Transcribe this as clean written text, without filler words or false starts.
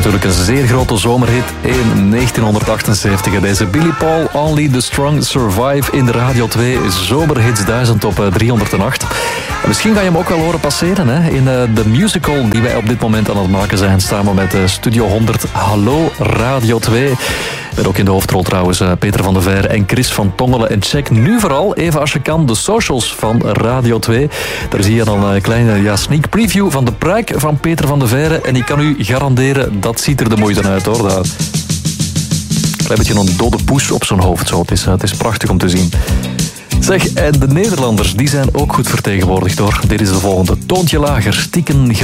natuurlijk een zeer grote zomerhit in 1978. Deze Billy Paul, Only the Strong Survive in de Radio 2 Zomerhits 1000 op 308. En misschien ga je hem ook wel horen passeren hè? In de musical die wij op dit moment aan het maken zijn. Samen met Studio 100 Hallo Radio 2. Met ook in de hoofdrol trouwens Peter van de Veire en Chris van Tongelen. En check nu vooral, even als je kan, de socials van Radio 2. Daar zie je dan een kleine sneak preview van de pruik van Peter van de Veire. En ik kan u garanderen, dat ziet er de moeite uit hoor. Dat... Een klein beetje een dode poes op zijn hoofd. Zo. Het is prachtig om te zien. Zeg, en de Nederlanders die zijn ook goed vertegenwoordigd hoor. Dit is de volgende. Toontje lager, Stieken